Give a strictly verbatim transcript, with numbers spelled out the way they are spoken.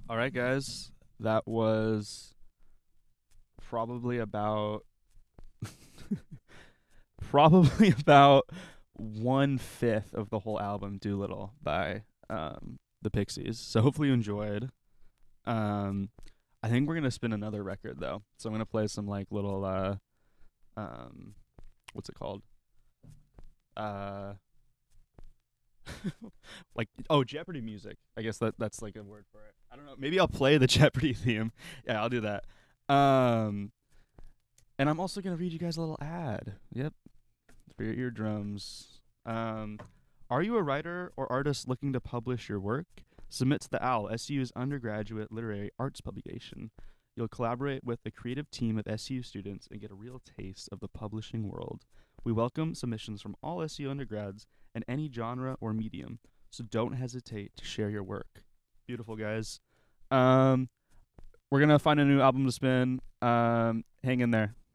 All right, guys. That was probably about probably about one fifth of the whole album Doolittle by um, the Pixies. So hopefully you enjoyed. Um, I think we're gonna spin another record though. So I'm gonna play some like little uh um what's it called? Uh like oh Jeopardy music. I guess that that's like a word for it. I don't know. Maybe I'll play the Jeopardy theme. Yeah, I'll do that. Um and I'm also gonna read you guys a little ad. Yep, for your eardrums. Um, are you a writer or artist looking to publish your work? Submit to the OWL, S U's undergraduate literary arts publication. You'll collaborate with a creative team of S U students and get a real taste of the publishing world. We welcome submissions from all S U undergrads in any genre or medium, so don't hesitate to share your work. Beautiful, guys. Um, we're gonna find a new album to spin. Um, hang in there.